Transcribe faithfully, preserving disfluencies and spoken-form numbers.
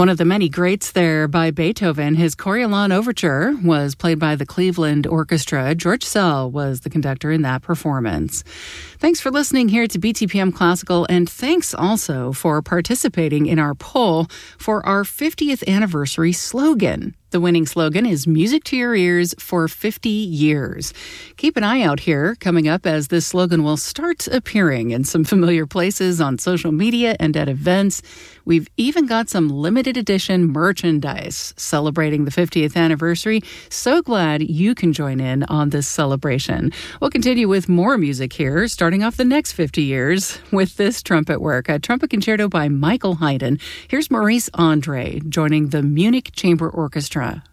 One of the many greats there by Beethoven, his Coriolan Overture was played by the Cleveland Orchestra. George Szell was the conductor in that performance. Thanks for listening here to B T P M Classical, and thanks also for participating in our poll for our fiftieth anniversary slogan. The winning slogan is Music to Your Ears for fifty years. Keep an eye out here coming up as this slogan will start appearing in some familiar places on social media and at events. We've even got some limited edition merchandise celebrating the fiftieth anniversary. So glad you can join in on this celebration. We'll continue with more music here, starting off the next fifty years with this trumpet work, a trumpet concerto by Michael Haydn. Here's Maurice Andre joining the Munich Chamber Orchestra.